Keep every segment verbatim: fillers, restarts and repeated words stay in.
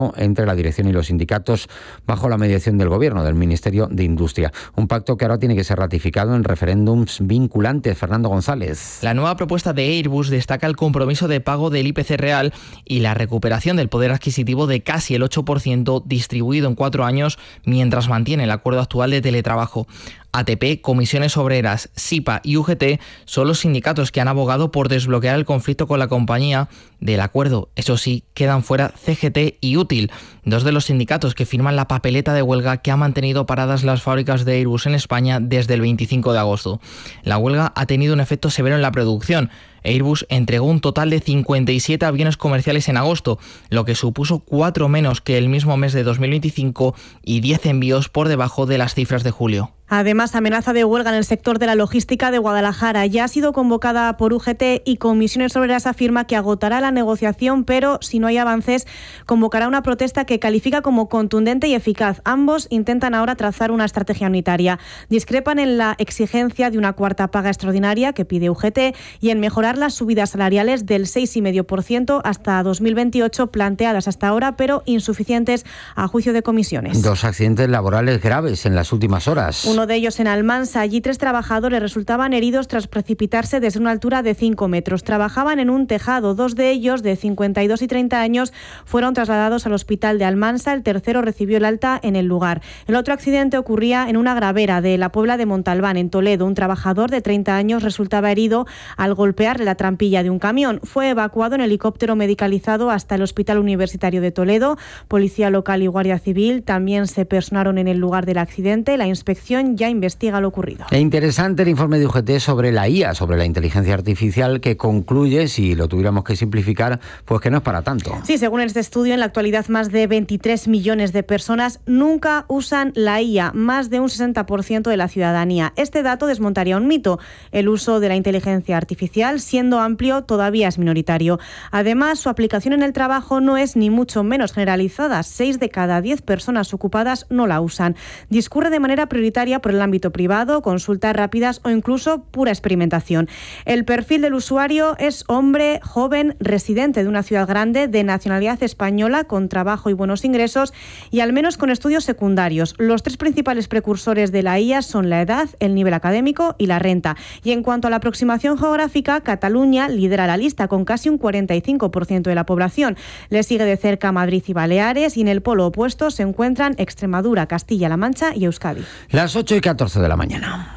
entre la dirección y los sindicatos bajo la mediación del Gobierno, del Ministerio de Industria. Un pacto que ahora tiene que ser ratificado en referéndums vinculantes. Fernando González. La nueva propuesta de Airbus destaca el compromiso de pago del I P C real y la recuperación del poder adquisitivo de casi el ocho por ciento distribuido en cuatro años, mientras mantiene el acuerdo actual de teletrabajo. A T P, Comisiones Obreras, SIPA y U G T son los sindicatos que han abogado por desbloquear el conflicto con la compañía. Del acuerdo, eso sí, quedan fuera C G T y Útil, dos de los sindicatos que firman la papeleta de huelga que ha mantenido paradas las fábricas de Airbus en España desde el veinticinco de agosto. La huelga ha tenido un efecto severo en la producción. Airbus entregó un total de cincuenta y siete aviones comerciales en agosto, lo que supuso cuatro menos que el mismo mes de dos mil veinticinco y diez envíos por debajo de las cifras de julio. Además, amenaza de huelga en el sector de la logística de Guadalajara. Ya ha sido convocada por U G T y Comisiones Obreras afirma que agotará la negociación, pero si no hay avances, convocará una protesta que califica como contundente y eficaz. Ambos intentan ahora trazar una estrategia unitaria. Discrepan en la exigencia de una cuarta paga extraordinaria que pide U G T y en mejorar las subidas salariales del seis coma cinco por ciento hasta dos mil veintiocho planteadas hasta ahora, pero insuficientes a juicio de comisiones. Dos accidentes laborales graves en las últimas horas. Uno de ellos en Almansa. Allí tres trabajadores resultaban heridos tras precipitarse desde una altura de cinco metros. Trabajaban en un tejado. Dos de ellos, de cincuenta y dos y treinta años, fueron trasladados al hospital de Almansa. El tercero recibió el alta en el lugar. El otro accidente ocurría en una gravera de la Puebla de Montalbán, en Toledo. Un trabajador de treinta años resultaba herido al golpearle la trampilla de un camión. Fue evacuado en helicóptero medicalizado hasta el Hospital Universitario de Toledo. Policía local y Guardia Civil también se personaron en el lugar del accidente. La inspección ya investiga lo ocurrido. E interesante el informe de U G T sobre la I A, sobre la inteligencia artificial, que concluye, si lo tuviéramos que simplificar, pues que no es para tanto. Sí, según este estudio, en la actualidad más de veintitrés millones de personas nunca usan la I A, más de un sesenta por ciento de la ciudadanía. Este dato desmontaría un mito. El uso de la inteligencia artificial, siendo amplio, todavía es minoritario. Además, su aplicación en el trabajo no es ni mucho menos generalizada. Seis de cada diez personas ocupadas no la usan. Discurre de manera prioritaria por el ámbito privado, consultas rápidas o incluso pura experimentación. El perfil del usuario es hombre, joven, residente de una ciudad grande, de nacionalidad española, con trabajo y buenos ingresos y al menos con estudios secundarios. Los tres principales precursores de la I A son la edad, el nivel académico y la renta. Y en cuanto a la aproximación geográfica, Cataluña lidera la lista con casi un cuarenta y cinco por ciento de la población. Le sigue de cerca Madrid y Baleares, y en el polo opuesto se encuentran Extremadura, Castilla-La Mancha y Euskadi. Las ocho y catorce de la mañana.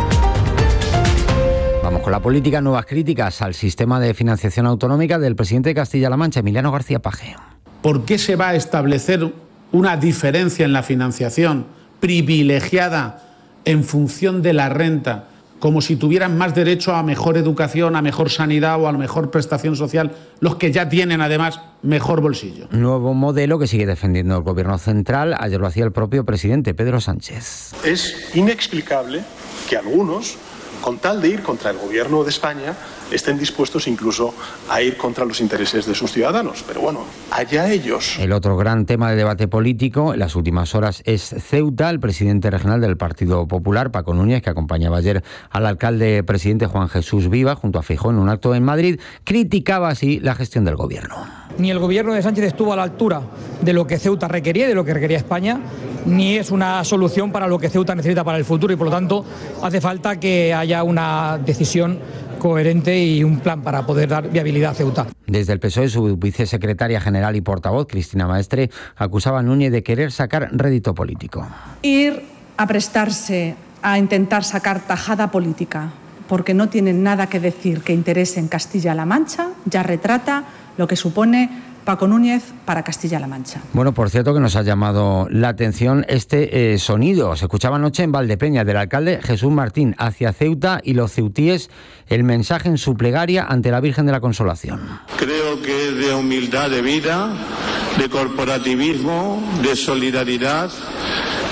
Vamos con la política. Nuevas críticas al sistema de financiación autonómica del presidente de Castilla-La Mancha, Emiliano García Paje. ¿Por qué se va a establecer una diferencia en la financiación privilegiada en función de la renta, como si tuvieran más derecho a mejor educación, a mejor sanidad o a mejor prestación social, los que ya tienen además mejor bolsillo? Nuevo modelo que sigue defendiendo el Gobierno central. Ayer lo hacía el propio presidente Pedro Sánchez. Es inexplicable que algunos, con tal de ir contra el Gobierno de España, estén dispuestos incluso a ir contra los intereses de sus ciudadanos. Pero bueno, allá ellos. El otro gran tema de debate político en las últimas horas es Ceuta. El presidente regional del Partido Popular, Paco Núñez, que acompañaba ayer al alcalde presidente Juan Jesús Viva junto a Feijóo en un acto en Madrid, criticaba así la gestión del Gobierno. Ni el Gobierno de Sánchez estuvo a la altura de lo que Ceuta requería y de lo que requería España, ni es una solución para lo que Ceuta necesita para el futuro, y por lo tanto hace falta que haya una decisión coherente y un plan para poder dar viabilidad a Ceuta. Desde el P S O E, su vicesecretaria general y portavoz, Cristina Maestre, acusaba a Núñez de querer sacar rédito político. Ir a prestarse a intentar sacar tajada política porque no tienen nada que decir que interese en Castilla-La Mancha, ya retrata lo que supone Paco Núñez para Castilla-La Mancha. Bueno, por cierto que nos ha llamado la atención este eh, sonido. Se escuchaba anoche en Valdepeña del alcalde Jesús Martín hacia Ceuta y los ceutíes, el mensaje en su plegaria ante la Virgen de la Consolación. Creo que es de humildad de vida, de corporativismo, de solidaridad,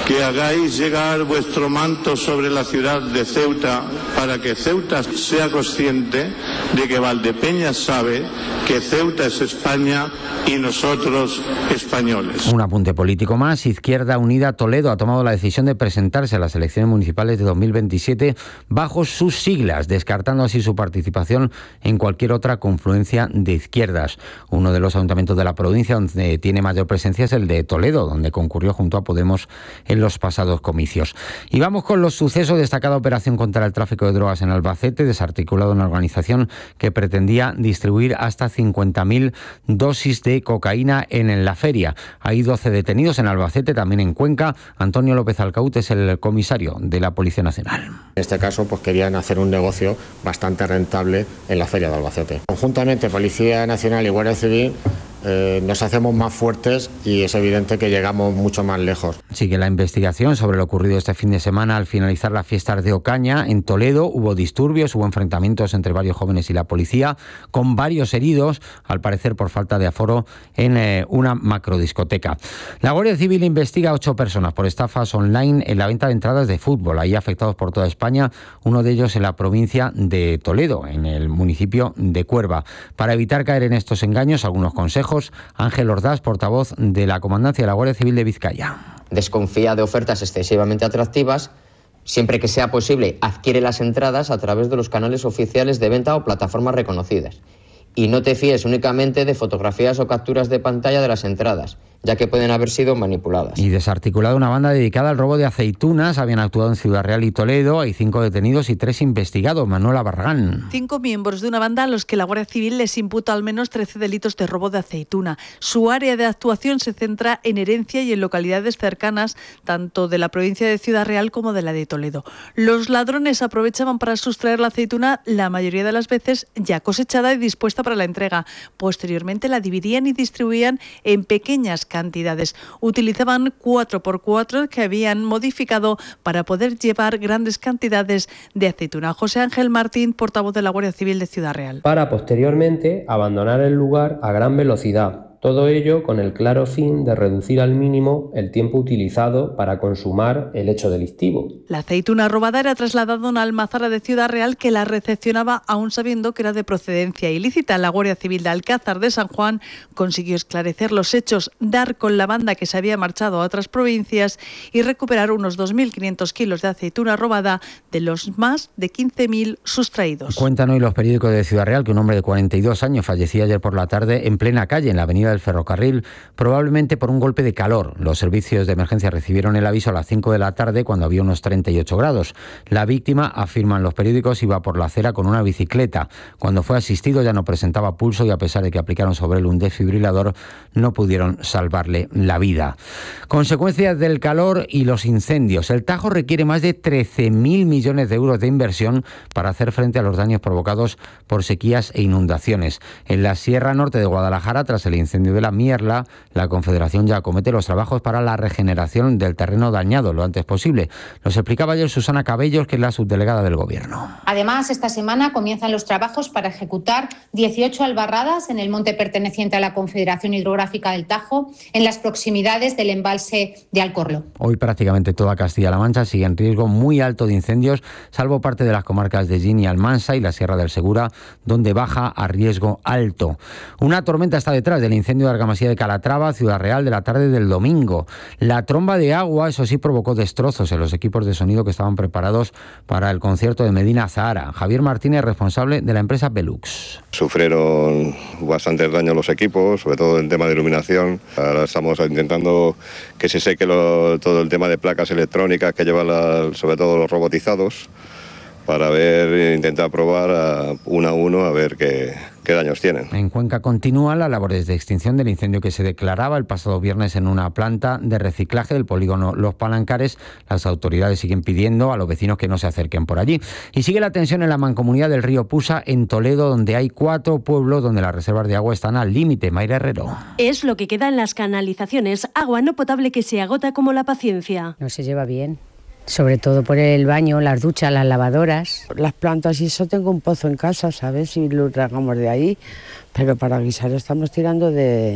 que hagáis llegar vuestro manto sobre la ciudad de Ceuta para que Ceuta sea consciente de que Valdepeñas sabe que Ceuta es España y nosotros españoles. Un apunte político más. Izquierda Unida Toledo ha tomado la decisión de presentarse a las elecciones municipales de dos mil veintisiete bajo sus siglas, descartando así su participación en cualquier otra confluencia de izquierdas. Uno de los ayuntamientos de la provincia donde tiene mayor presencia es el de Toledo, donde concurrió junto a Podemos en los pasados comicios. Y vamos con los sucesos. Destacada operación contra el tráfico de drogas en Albacete, desarticulada una organización que pretendía distribuir hasta cincuenta mil dosis de cocaína en la feria. Hay doce detenidos en Albacete, también en Cuenca. Antonio López Alcaut es el comisario de la Policía Nacional. En este caso, pues querían hacer un negocio bastante rentable en la feria de Albacete. Conjuntamente, Policía Nacional y Guardia Civil Eh, nos hacemos más fuertes y es evidente que llegamos mucho más lejos. Sigue la investigación sobre lo ocurrido este fin de semana al finalizar las fiestas de Ocaña. En Toledo hubo disturbios, hubo enfrentamientos entre varios jóvenes y la policía, con varios heridos, al parecer por falta de aforo en eh, una macrodiscoteca. La Guardia Civil investiga a ocho personas por estafas online en la venta de entradas de fútbol, ahí afectados por toda España, uno de ellos en la provincia de Toledo, en el municipio de Cuerva. Para evitar caer en estos engaños, algunos consejos. Ángel Ordaz, portavoz de la Comandancia de la Guardia Civil de Vizcaya. Desconfía de ofertas excesivamente atractivas. Siempre que sea posible, adquiere las entradas a través de los canales oficiales de venta o plataformas reconocidas. Y no te fíes únicamente de fotografías o capturas de pantalla de las entradas, ya que pueden haber sido manipuladas. Y desarticulada una banda dedicada al robo de aceitunas. Habían actuado en Ciudad Real y Toledo. Hay cinco detenidos y tres investigados. Manuela Barragán. Cinco miembros de una banda a los que la Guardia Civil les imputa al menos trece delitos de robo de aceituna. Su área de actuación se centra en herencia y en localidades cercanas, tanto de la provincia de Ciudad Real como de la de Toledo. Los ladrones aprovechaban para sustraer la aceituna, la mayoría de las veces ya cosechada y dispuesta para la entrega. Posteriormente la dividían y distribuían en pequeñas cantidades. Utilizaban cuatro por cuatro que habían modificado para poder llevar grandes cantidades de aceituna. José Ángel Martín, portavoz de la Guardia Civil de Ciudad Real. Para posteriormente abandonar el lugar a gran velocidad. Todo ello con el claro fin de reducir al mínimo el tiempo utilizado para consumar el hecho delictivo. La aceituna robada era trasladada a una almazara de Ciudad Real que la recepcionaba aún sabiendo que era de procedencia ilícita. La Guardia Civil de Alcázar de San Juan consiguió esclarecer los hechos, dar con la banda que se había marchado a otras provincias y recuperar unos dos mil quinientos kilos de aceituna robada de los más de quince mil sustraídos. Cuentan hoy los periódicos de Ciudad Real que un hombre de cuarenta y dos años fallecía ayer por la tarde en plena calle, en la avenida del Ferrocarril, probablemente por un golpe de calor. Los servicios de emergencia recibieron el aviso a las cinco de la tarde cuando había unos treinta y ocho grados. La víctima, afirman los periódicos, iba por la acera con una bicicleta. Cuando fue asistido ya no presentaba pulso y a pesar de que aplicaron sobre él un desfibrilador no pudieron salvarle la vida. Consecuencias del calor y los incendios. El Tajo requiere más de trece mil millones de euros de inversión para hacer frente a los daños provocados por sequías e inundaciones. En la Sierra Norte de Guadalajara, tras el incendio de la Mierla, la Confederación ya acomete los trabajos para la regeneración del terreno dañado lo antes posible. Nos explicaba ayer Susana Cabellos, que es la subdelegada del Gobierno. Además, esta semana comienzan los trabajos para ejecutar dieciocho albarradas en el monte perteneciente a la Confederación Hidrográfica del Tajo, en las proximidades del embalse de Alcorlo. Hoy prácticamente toda Castilla-La Mancha sigue en riesgo muy alto de incendios, salvo parte de las comarcas de Gin y Almansa y la Sierra del Segura, donde baja a riesgo alto. Una tormenta está detrás del incendio de Argamasía de Calatrava, Ciudad Real, de la tarde del domingo. La tromba de agua, eso sí, provocó destrozos en los equipos de sonido que estaban preparados para el concierto de Medina Zahara. Javier Martínez, responsable de la empresa Velux. Sufrieron bastantes daños los equipos, sobre todo en tema de iluminación. Ahora estamos intentando que se seque lo, todo el tema de placas electrónicas que llevan la, sobre todo los robotizados, para ver, intentar probar a uno a uno a ver qué, qué daños tienen. En Cuenca continúan las labores de extinción del incendio que se declaraba el pasado viernes en una planta de reciclaje del polígono Los Palancares. Las autoridades siguen pidiendo a los vecinos que no se acerquen por allí. Y sigue la tensión en la mancomunidad del río Pusa, en Toledo, donde hay cuatro pueblos donde las reservas de agua están al límite. Mayra Herrero. Es lo que queda en las canalizaciones, agua no potable que se agota como la paciencia. No se lleva bien. Sobre todo por el baño, las duchas, las lavadoras. Las plantas y eso, tengo un pozo en casa, ¿sabes? Y lo tragamos de ahí, pero para guisar estamos tirando de,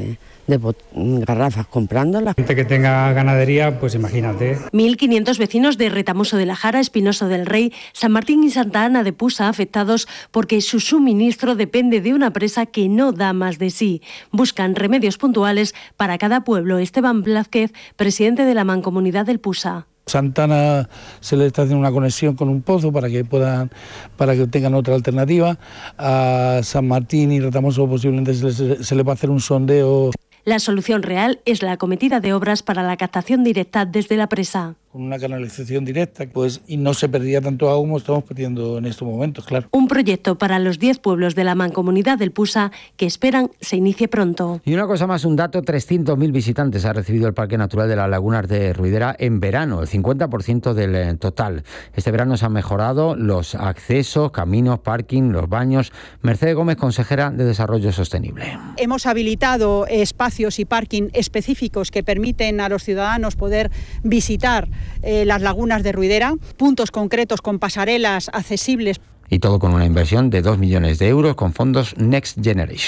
de garrafas comprándolas. Gente que tenga ganadería, pues imagínate. mil quinientos vecinos de Retamoso de la Jara, Espinoso del Rey, San Martín y Santa Ana de Pusa afectados porque su suministro depende de una presa que no da más de sí. Buscan remedios puntuales para cada pueblo. Esteban Blázquez, presidente de la Mancomunidad del Pusa. Santana se le está haciendo una conexión con un pozo para que puedan, para que tengan otra alternativa. A San Martín y Retamoso posiblemente se les, se les va a hacer un sondeo. La solución real es la acometida de obras para la captación directa desde la presa. Con una canalización directa, pues, y no se perdía tanto agua como estamos perdiendo en estos momentos, claro. Un proyecto para los diez pueblos de la Mancomunidad del Pusa que esperan se inicie pronto. Y una cosa más, un dato, trescientos mil visitantes ha recibido el Parque Natural de las Lagunas de Ruidera en verano, el cincuenta por ciento del total. Este verano se han mejorado los accesos, caminos, parking, los baños. Mercedes Gómez, consejera de Desarrollo Sostenible. Hemos habilitado espacios y parking específicos que permiten a los ciudadanos poder visitar Eh, las lagunas de Ruidera, puntos concretos con pasarelas accesibles. Y todo con una inversión de dos millones de euros con fondos Next Generation.